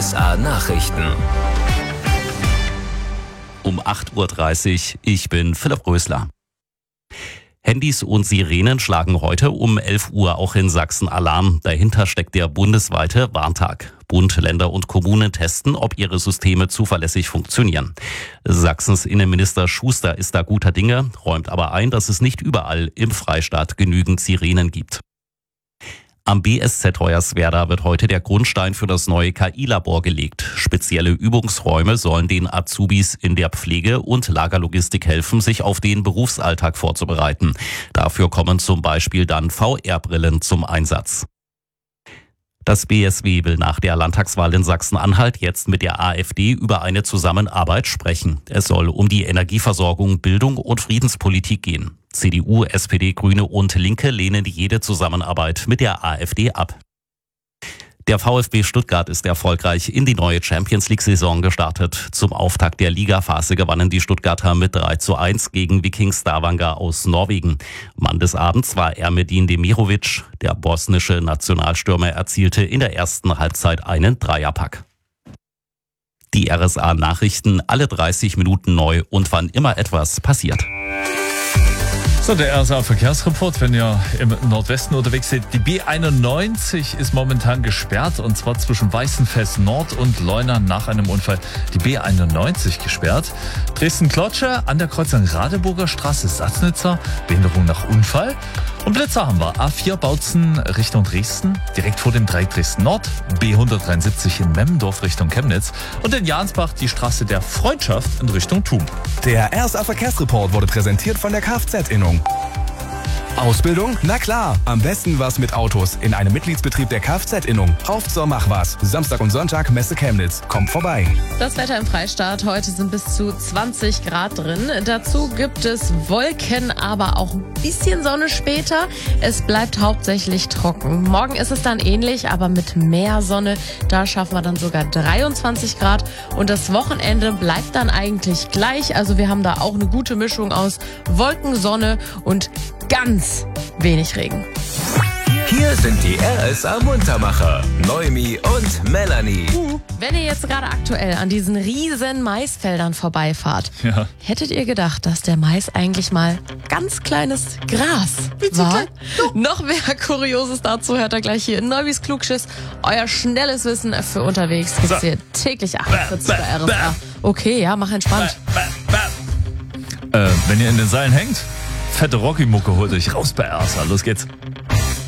RSA Nachrichten. Um 8.30 Uhr, ich bin Philipp Rösler. Handys und Sirenen schlagen heute um 11 Uhr auch in Sachsen Alarm. Dahinter steckt der bundesweite Warntag. Bund, Länder und Kommunen testen, ob ihre Systeme zuverlässig funktionieren. Sachsens Innenminister Schuster ist da guter Dinge, räumt aber ein, dass es nicht überall im Freistaat genügend Sirenen gibt. Am BSZ Hoyerswerda wird heute der Grundstein für das neue KI-Labor gelegt. Spezielle Übungsräume sollen den Azubis in der Pflege und Lagerlogistik helfen, sich auf den Berufsalltag vorzubereiten. Dafür kommen zum Beispiel dann VR-Brillen zum Einsatz. Das BSW will nach der Landtagswahl in Sachsen-Anhalt jetzt mit der AfD über eine Zusammenarbeit sprechen. Es soll um die Energieversorgung, Bildung und Friedenspolitik gehen. CDU, SPD, Grüne und Linke lehnen jede Zusammenarbeit mit der AfD ab. Der VfB Stuttgart ist erfolgreich in die neue Champions-League-Saison gestartet. Zum Auftakt der Ligaphase gewannen die Stuttgarter mit 3:1 gegen Viking Stavanger aus Norwegen. Mann des Abends war Ermedin Demirovic. Der bosnische Nationalstürmer erzielte in der ersten Halbzeit einen Dreierpack. Die RSA-Nachrichten alle 30 Minuten neu und wann immer etwas passiert. So, der RSA-Verkehrsreport, wenn ihr im Nordwesten unterwegs seid. Die B91 ist momentan gesperrt und zwar zwischen Weißenfels Nord und Leuna nach einem Unfall. Die B91 gesperrt. Dresden-Klotsche an der Kreuzung Radeburger Straße, Sassnitzer, Behinderung nach Unfall. Und Blitzer haben wir. A4 Bautzen Richtung Dresden, direkt vor dem Dreieck Dresden Nord. B173 in Memmendorf Richtung Chemnitz. Und in Jansbach die Straße der Freundschaft in Richtung Thun. Der RSA-Verkehrsreport wurde präsentiert von der Kfz-Innung. Ausbildung? Na klar, am besten was mit Autos in einem Mitgliedsbetrieb der Kfz-Innung. Auf zur Machwas. Samstag und Sonntag Messe Chemnitz. Kommt vorbei. Das Wetter im Freistaat. Heute sind bis zu 20 Grad drin. Dazu gibt es Wolken, aber auch ein bisschen Sonne später. Es bleibt hauptsächlich trocken. Morgen ist es dann ähnlich, aber mit mehr Sonne. Da schaffen wir dann sogar 23 Grad. Und das Wochenende bleibt dann eigentlich gleich. Also wir haben da auch eine gute Mischung aus Wolken, Sonne und ganz wenig Regen. Hier sind die RSA Muntermacher, Noemi und Melanie. Wenn ihr jetzt gerade aktuell an diesen riesen Maisfeldern vorbeifahrt, hättet ihr gedacht, dass der Mais eigentlich mal ganz kleines Gras war? Noch mehr Kurioses dazu hört ihr gleich hier in Neumis Klugschiss. Euer schnelles Wissen für unterwegs gibt's hier täglich 48 bei RSA. Okay, ja, mach entspannt. Wenn ihr in den Seilen hängt, fette Rocky-Mucke holt euch raus bei RSA. Los geht's.